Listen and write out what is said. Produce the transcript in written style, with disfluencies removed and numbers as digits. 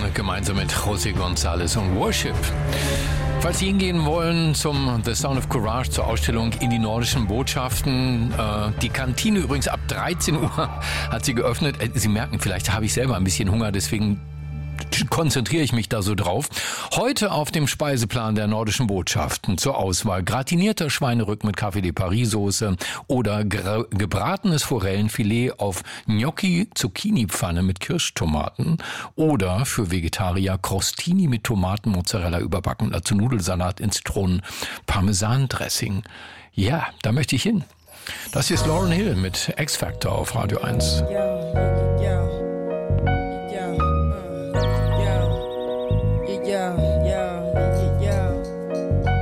gemeinsam mit José González und Worship. Falls Sie hingehen wollen zum The Sound of Courage, zur Ausstellung in die nordischen Botschaften, die Kantine übrigens ab 13 Uhr hat sie geöffnet. Sie merken, vielleicht habe ich selber ein bisschen Hunger, deswegen konzentriere ich mich da so drauf. Heute auf dem Speiseplan der nordischen Botschaften zur Auswahl gratinierter Schweinerücken mit Café de Paris Soße oder gebratenes Forellenfilet auf Gnocchi-Zucchini-Pfanne mit Kirschtomaten oder für Vegetarier Crostini mit Tomatenmozzarella überbacken, dazu Nudelsalat in Zitronen-Parmesan-Dressing. Ja, da möchte ich hin. Das ist Lauryn Hill mit X-Factor auf Radio 1. Ja.